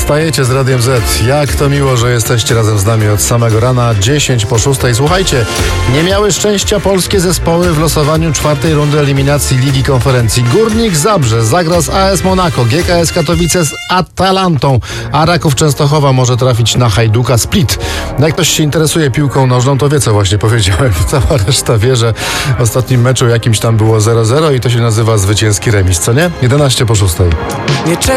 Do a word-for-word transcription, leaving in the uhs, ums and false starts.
Wstajecie z Radiem Z. Jak to miło, że jesteście razem z nami od samego rana, dziesięć po szóstej. Słuchajcie, nie miały szczęścia polskie zespoły w losowaniu czwartej rundy eliminacji Ligi Konferencji. Górnik Zabrze zagra z A S Monaco, G K S Katowice z Atalantą, a Raków Częstochowa może trafić na Hajduka Split. Jak ktoś się interesuje piłką nożną, to wie, co właśnie powiedziałem. Cała reszta wie, że w ostatnim meczu jakimś tam było zero zero i to się nazywa zwycięski remis, co nie? jedenaście po szóstej. Nie